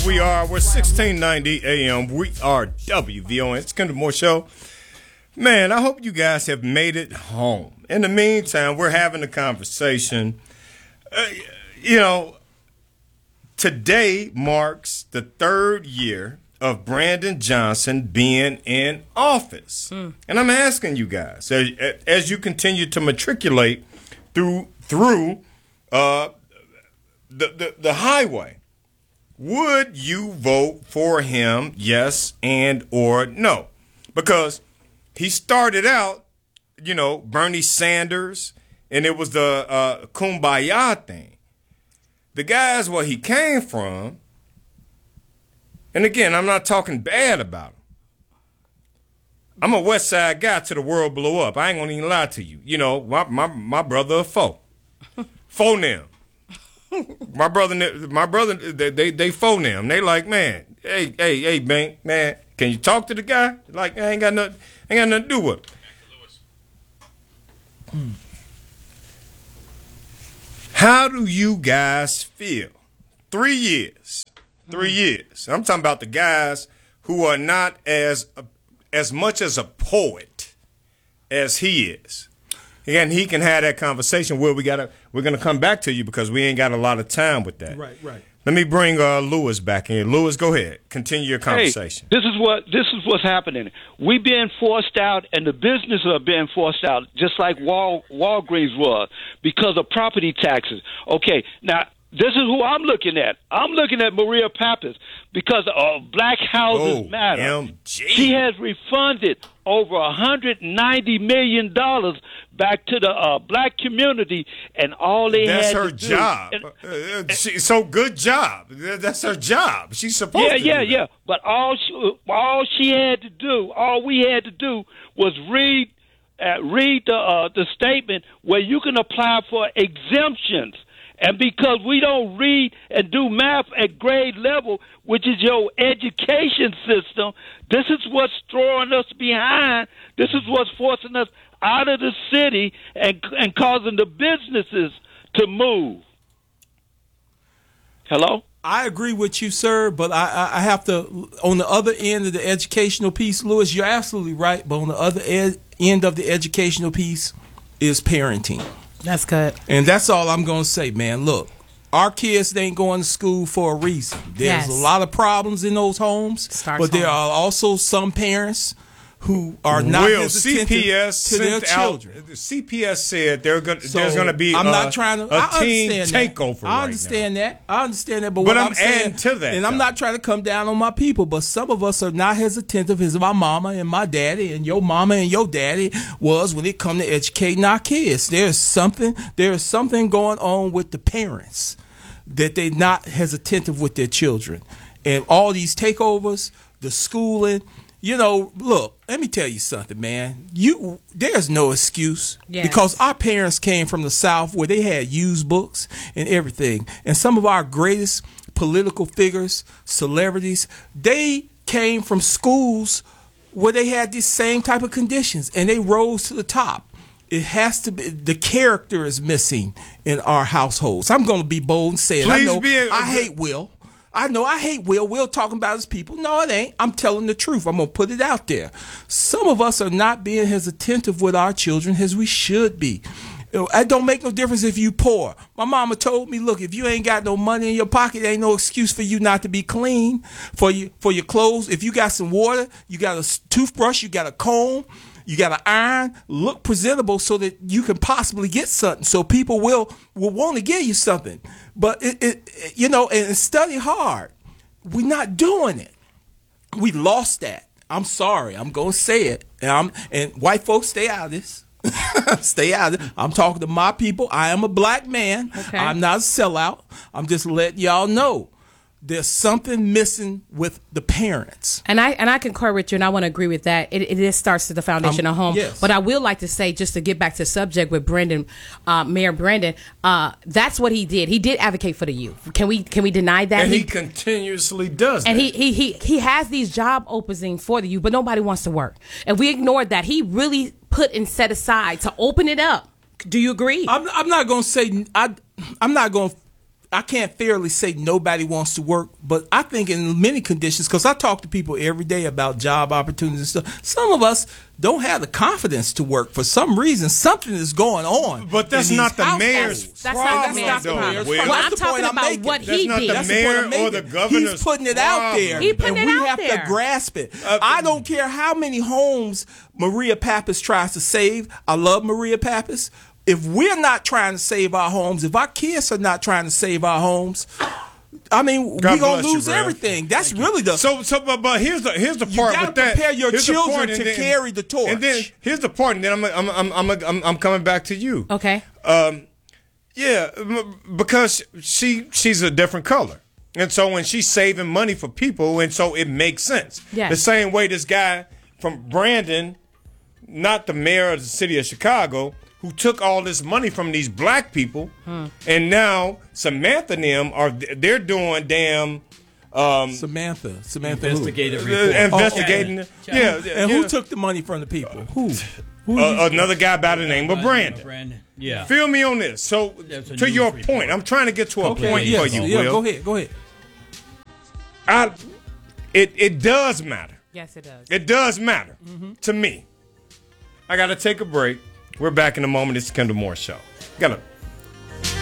we are. We're 1690 AM. We are WVON. It's Kendra Moore Show. Man, I hope you guys have made it home. In the meantime, we're having a conversation. Today marks the third year of Brandon Johnson being in office. And I'm asking you guys, as you continue to matriculate through the highway, would you vote for him, yes and or no? Because he started out, Bernie Sanders, and it was the Kumbaya thing. The guys where he came from, and again, I'm not talking bad about him. I'm a West Side guy till the world blow up. I ain't gonna even lie to you. My brother a foe. Foe now. My brother, they phone them. They like, man, hey, Bank, man, can you talk to the guy? Like, I ain't got nothing to do with him. How do you guys feel? 3 years. 3 years. I'm talking about the guys who are not as much as a poet as he is. Again, he can have that conversation where we're going to come back to you because we ain't got a lot of time with that. Right. Let me bring Lewis back in. Lewis, go ahead. Continue your conversation. Hey, this is what's happening. We being forced out, and the businesses are being forced out, just like Walgreens was, because of property taxes. Okay, now this is who I'm looking at. I'm looking at Maria Pappas because of Black Houses Matter. MG. She has refunded over $190 million back to the black community, and all they That's had her to do. job. So good job. That's her job. She's supposed to do that. Yeah. But all we had to do was read the statement where you can apply for exemptions. And because we don't read and do math at grade level, which is your education system, this is what's throwing us behind. This is what's forcing us out of the city and causing the businesses to move. Hello? I agree with you, sir, but I have to, on the other end of the educational piece, Lewis, you're absolutely right, but on the other end of the educational piece is parenting. That's good. And that's all I'm going to say, man. Look, our kids ain't going to school for a reason. There's a lot of problems in those homes, but there are also some parents who are not hesitant to their children. CPS said there's going to be I'm not trying to, a teen takeover. I understand that. But what I'm saying, adding to that, and I'm not trying to come down on my people, but some of us are not as attentive as my mama and my daddy and your mama and your daddy was when it come to educating our kids. There's something going on with the parents that they're not as attentive with their children, and all these takeovers, the schooling. Look, let me tell you something, man. There's no excuse because our parents came from the South where they had used books and everything. And some of our greatest political figures, celebrities, they came from schools where they had these same type of conditions and they rose to the top. It has to be, the character is missing in our households. I'm going to be bold and say it. I hate Will. I hate Will. Will talking about his people. No, it ain't. I'm telling the truth. I'm going to put it out there. Some of us are not being as attentive with our children as we should be. It don't make no difference if you poor. My mama told me, look, if you ain't got no money in your pocket, ain't no excuse for you not to be clean for your clothes. If you got some water, you got a toothbrush, you got a comb, you got an iron, look presentable so that you can possibly get something. So people will want to give you something. But, and study hard. We're not doing it. We lost that. I'm sorry. I'm going to say it. And white folks, stay out of this. Stay out of it. I'm talking to my people. I am a black man. Okay. I'm not a sellout. I'm just letting y'all know. There's something missing with the parents. And I concur with you, and I want to agree with that. It starts at the foundation of home. Yes. But I will like to say, just to get back to the subject with Brendan, Mayor Brendan, that's what he did. He did advocate for the youth. Can we deny that? And he continuously does and that. He has these job openings for the youth, but nobody wants to work. And we ignored that. He really put and set aside to open it up. Do you agree? I'm not going to say, I'm not going to I can't fairly say nobody wants to work, but I think in many conditions, because I talk to people every day about job opportunities and stuff, some of us don't have the confidence to work for some reason. Something is going on. But that's in not these the mayor's households. That's not the problem, mayor's though, problem. Will. Well, I'm That's the point talking I'm about making. what That's he not the did. That's the mayor point I'm or the making. governor's He's putting it out there, He putting and it we out have there. to grasp it. I don't care how many homes Maria Pappas tries to save. I love Maria Pappas. If we're not trying to save our homes, if our kids are not trying to save our homes, I mean, we're God gonna bless you, lose Rev. everything. That's really the But here's the part gotta with that. prepare your Here's the children point, and to then- carry the torch. And then here's the part, and then I'm coming back to you. Okay. Yeah, because she's a different color. And so when she's saving money for people, and so it makes sense. Yes. The same way this guy from Brandon, not the mayor of the city of Chicago, who took all this money from these black people, and now Samantha and them they're doing damn Samantha who? Investigative report. investigating. Yeah, And who took the money from the people? Who? another guy by the name of Brandon. Brandon. Yeah. Feel me on this. So That's a to news your report. point, I'm trying to get to a point yes, for you, yeah, Will. Go ahead. It does matter. Yes, it does. It does matter to me. I got to take a break. We're back in a moment. It's the Kendall Moore Show. Got to